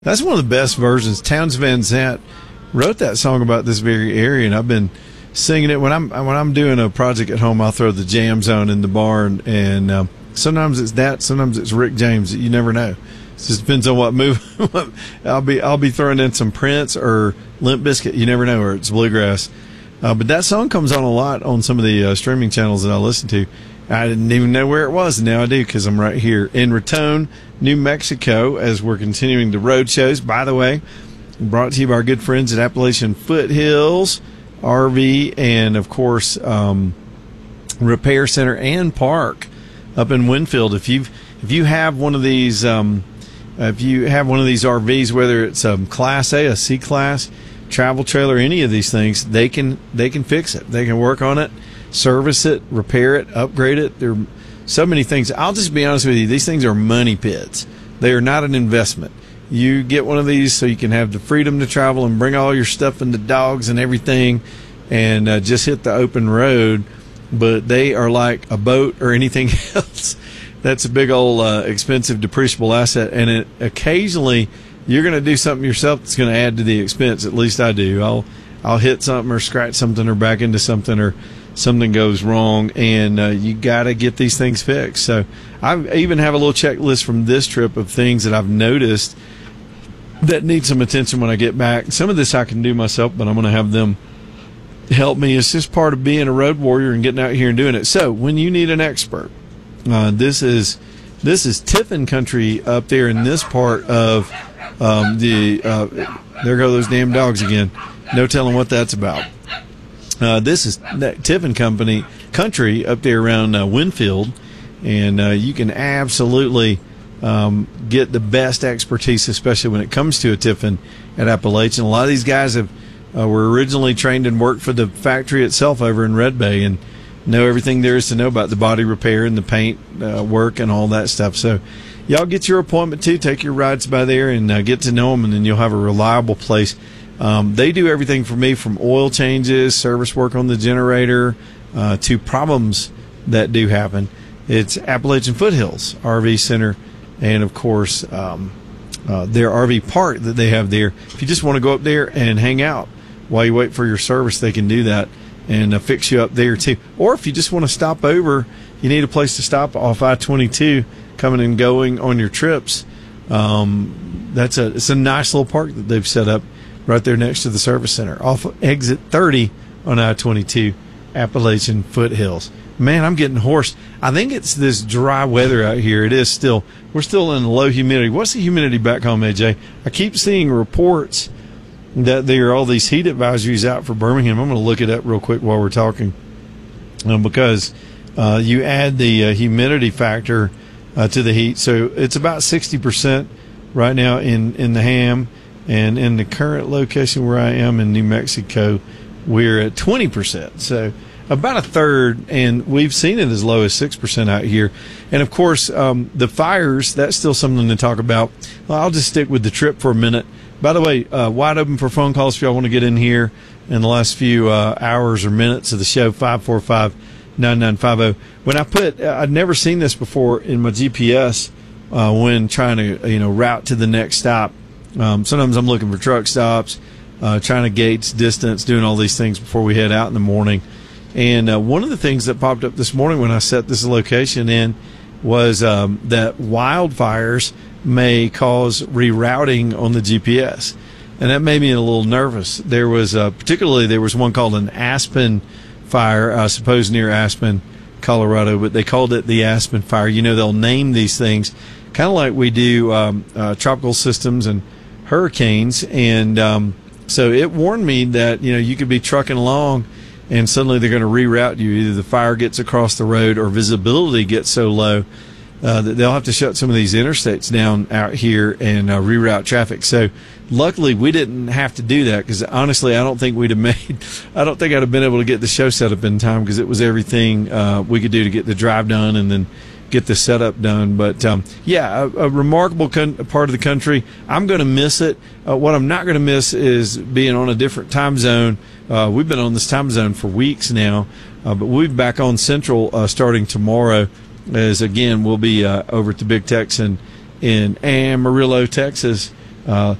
That's one of the best versions. Townes Van Zandt wrote that song about this very area, and I've been singing it when I'm doing a project at home. I'll throw the jam zone in the barn, and sometimes it's that, sometimes it's Rick James. You never know. It just depends on what move. I'll be throwing in some Prince or Limp Bizkit. You never know, or it's bluegrass. But that song comes on a lot on some of the streaming channels that I listen to. I didn't even know where it was, and now I do because I'm right here in Raton, New Mexico, as we're continuing the road shows. By the way, brought to you by our good friends at Appalachian Foothills RV and, of course, Repair Center and Park up in Winfield. If you have one of these RVs, whether it's Class A, a C Class, travel trailer, any of these things, they can fix it. They can work on it, service it, repair it, upgrade it. There are so many things. I'll just be honest with you. These things are money pits. They are not an investment. You get one of these so you can have the freedom to travel and bring all your stuff and the dogs and everything and just hit the open road. But they are like a boat or anything else. That's a big old expensive depreciable asset. And occasionally you're going to do something yourself that's going to add to the expense. At least I do. I'll hit something or scratch something or back into something or something goes wrong, and you got to get these things fixed. So I even have a little checklist from this trip of things that I've noticed that need some attention when I get back. Some of this I can do myself, but I'm going to have them help me. It's just part of being a road warrior and getting out here and doing it. So when you need an expert, this is Tiffin country up there in this part of there go those damn dogs again. No telling what that's about. This is Tiffin country up there around Winfield, and you can absolutely get the best expertise, especially when it comes to a Tiffin at Appalachian. A lot of these guys were originally trained and worked for the factory itself over in Red Bay and know everything there is to know about the body repair and the paint work and all that stuff. So y'all get your appointment too. Take your rides by there and get to know them, and then you'll have a reliable place. They do everything for me, from oil changes, service work on the generator, to problems that do happen. It's Appalachian Foothills RV Center, and of course their RV park that they have there. If you just want to go up there and hang out while you wait for your service, they can do that and fix you up there too. Or if you just want to stop over, you need a place to stop off I-22 coming and going on your trips. It's a nice little park that they've set up right there next to the service center off of exit 30 on I-22, Appalachian Foothills. Man, I'm getting hoarse. I think it's this dry weather out here. It is still. We're still in low humidity. What's the humidity back home, AJ? I keep seeing reports that there are all these heat advisories out for Birmingham. I'm going to look it up real quick while we're talking, because you add the humidity factor to the heat. So it's about 60% right now in the Ham. And in the current location where I am in New Mexico, we're at 20%. So about a third, and we've seen it as low as 6% out here. And, of course, the fires, that's still something to talk about. Well, I'll just stick with the trip for a minute. By the way, wide open for phone calls if y'all want to get in here in the last few hours or minutes of the show, 545-9950. When I'd never seen this before in my GPS when trying to, route to the next stop. Sometimes I'm looking for truck stops, trying to gauge distance, doing all these things before we head out in the morning. And one of the things that popped up this morning when I set this location in was that wildfires may cause rerouting on the GPS. And that made me a little nervous. There was one called an Aspen fire, I suppose near Aspen, Colorado, but they called it the Aspen fire. They'll name these things kind of like we do tropical systems and hurricanes, and so it warned me that you could be trucking along and suddenly they're going to reroute you. Either the fire gets across the road or visibility gets so low that they'll have to shut some of these interstates down out here and reroute traffic. So luckily we didn't have to do that, because honestly I don't think I'd have been able to get the show set up in time, because it was everything we could do to get the drive done and then get the setup done. But a remarkable part of the country. I'm going to miss it. What I'm not going to miss is being on a different time zone. We've been on this time zone for weeks now, but we'll be back on Central starting tomorrow, as again we'll be over at the Big Texan in Amarillo, Texas, Uh,